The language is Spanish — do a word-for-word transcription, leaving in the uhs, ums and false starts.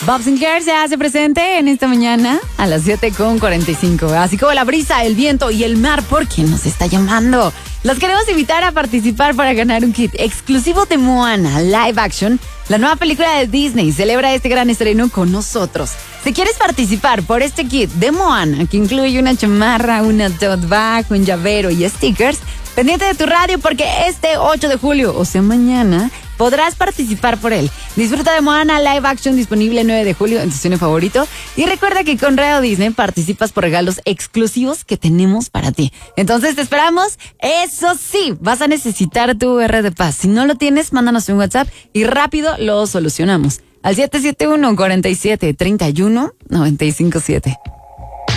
Bob Sinclair se hace presente en esta mañana a las siete con cuarenta y cinco. Así como la brisa, el viento y el mar, porque nos está llamando. Los queremos invitar a participar para ganar un kit exclusivo de Moana Live Action. La nueva película de Disney celebra este gran estreno con nosotros. Si quieres participar por este kit de Moana, que incluye una chamarra, una tote bag, un llavero y stickers, pendiente de tu radio porque este ocho de julio, o sea mañana, podrás participar por él. Disfruta de Moana Live Action disponible el nueve de julio en tu cine favorito. Y recuerda que con Radio Disney participas por regalos exclusivos que tenemos para ti. Entonces te esperamos. Eso sí, vas a necesitar tu U R de paz. Si no lo tienes, mándanos un WhatsApp y rápido lo solucionamos. Al siete siete uno, cuarenta y siete, treinta y uno, noventa y cinco siete.